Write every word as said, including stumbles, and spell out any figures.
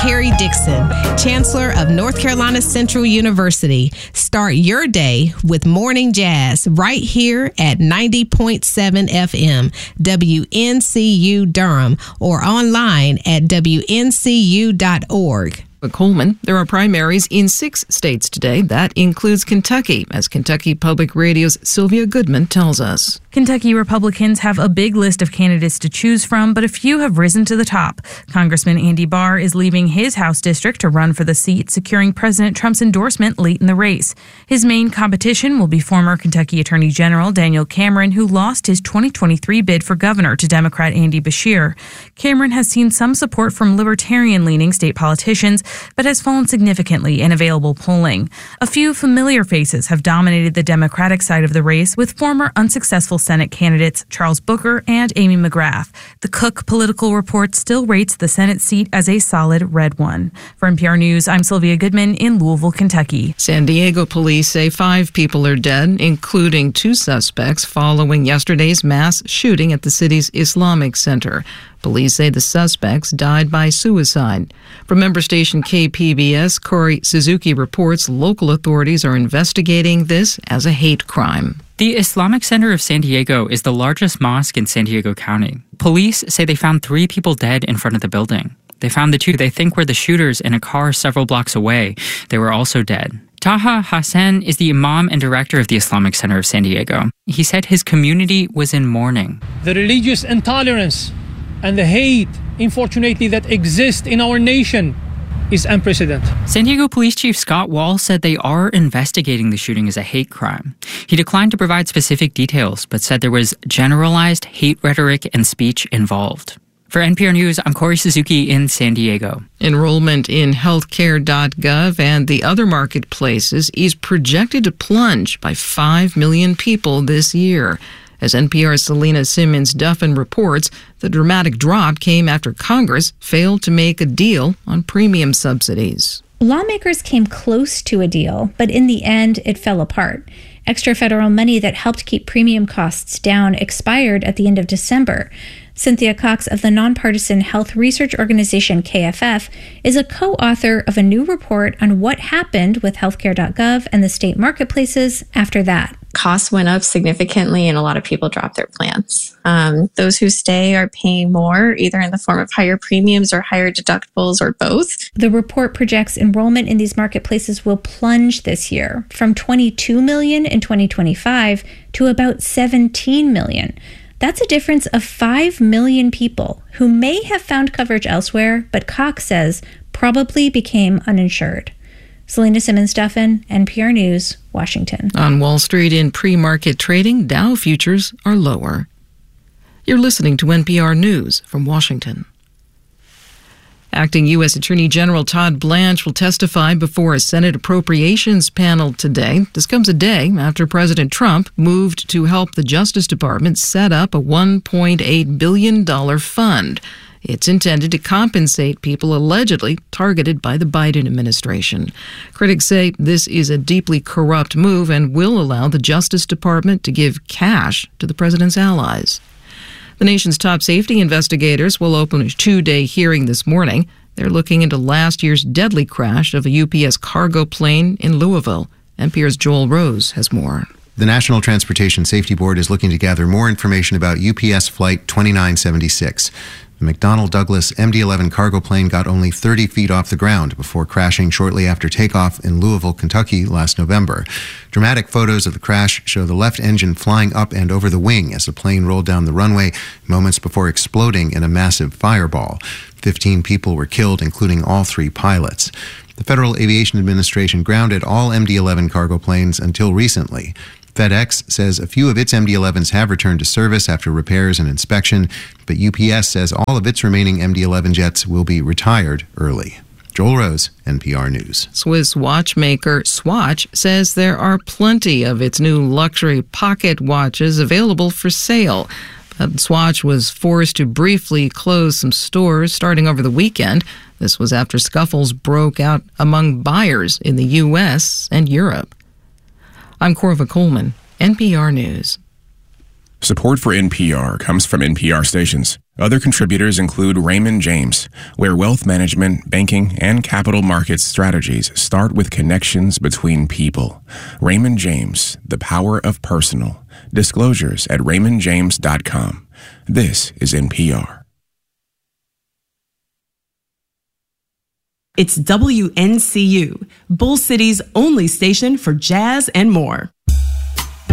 Carrie Dixon, Chancellor of North Carolina Central University. Start your day with Morning Jazz right here at ninety point seven F M, W N C U Durham, or online at W N C U dot org. Coleman, there are primaries in six states today. That includes Kentucky, as Kentucky Public Radio's Sylvia Goodman tells us. Kentucky Republicans have a big list of candidates to choose from, but a few have risen to the top. Congressman Andy Barr is leaving his House district to run for the seat, securing President Trump's endorsement late in the race. His main competition will be former Kentucky Attorney General Daniel Cameron, who lost his twenty twenty-three bid for governor to Democrat Andy Beshear. Cameron has seen some support from libertarian-leaning state politicians, but has fallen significantly in available polling. A few familiar faces have dominated the Democratic side of the race, with former unsuccessful Senate candidates Charles Booker and Amy McGrath. The Cook Political Report still rates the Senate seat as a solid red one. For N P R News, I'm Sylvia Goodman in Louisville, Kentucky. San Diego police say five people are dead, including two suspects, following yesterday's mass shooting at the city's Islamic Center. Police say the suspects died by suicide. From member station K P B S, Corey Suzuki reports local authorities are investigating this as a hate crime. The Islamic Center of San Diego is the largest mosque in San Diego County. Police say they found three people dead in front of the building. They found the two they think were the shooters in a car several blocks away. They were also dead. Taha Hassan is the imam and director of the Islamic Center of San Diego. He said his community was in mourning. The religious intolerance and the hate, unfortunately, that exists in our nation is unprecedented. San Diego Police Chief Scott Wall said they are investigating the shooting as a hate crime. He declined to provide specific details, but said there was generalized hate rhetoric and speech involved. For N P R News, I'm Corey Suzuki in San Diego. Enrollment in healthcare dot gov and the other marketplaces is projected to plunge by five million people this year. As N P R's Selena Simmons-Duffin reports, the dramatic drop came after Congress failed to make a deal on premium subsidies. Lawmakers came close to a deal, but in the end, it fell apart. Extra federal money that helped keep premium costs down expired at the end of December. Cynthia Cox of the nonpartisan health research organization K F F is a co-author of a new report on what happened with healthcare dot gov and the state marketplaces after that. Costs went up significantly and a lot of people dropped their plans. Um, those who stay are paying more, either in the form of higher premiums or higher deductibles or both. The report projects enrollment in these marketplaces will plunge this year from twenty-two million in twenty twenty-five to about seventeen million. That's a difference of five million people who may have found coverage elsewhere, but Cox says probably became uninsured. Selena Simmons-Duffin, N P R News, Washington. On Wall Street in pre-market trading, Dow futures are lower. You're listening to N P R News from Washington. Acting U S Attorney General Todd Blanche will testify before a Senate Appropriations panel today. This comes a day after President Trump moved to help the Justice Department set up a one point eight billion dollars fund. It's intended to compensate people allegedly targeted by the Biden administration. Critics say this is a deeply corrupt move and will allow the Justice Department to give cash to the president's allies. The nation's top safety investigators will open a two-day hearing this morning. They're looking into last year's deadly crash of a U P S cargo plane in Louisville. N P R's Joel Rose has more. The National Transportation Safety Board is looking to gather more information about U P S Flight twenty-nine seventy-six. The McDonnell Douglas M D eleven cargo plane got only thirty feet off the ground before crashing shortly after takeoff in Louisville, Kentucky last November. Dramatic photos of the crash show the left engine flying up and over the wing as the plane rolled down the runway moments before exploding in a massive fireball. Fifteen people were killed, including all three pilots. The Federal Aviation Administration grounded all M D eleven cargo planes until recently. FedEx says a few of its M D elevens have returned to service after repairs and inspection, but U P S says all of its remaining M D eleven jets will be retired early. Joel Rose, N P R News. Swiss watchmaker Swatch says there are plenty of its new luxury pocket watches available for sale. But Swatch was forced to briefly close some stores starting over the weekend. This was after scuffles broke out among buyers in the U S and Europe. I'm Corva Coleman, N P R News. Support for N P R comes from N P R stations. Other contributors include Raymond James, where wealth management, banking, and capital markets strategies start with connections between people. Raymond James, the power of personal. Disclosures at raymond james dot com. This is N P R. It's W N C U, Bull City's only station for jazz and more.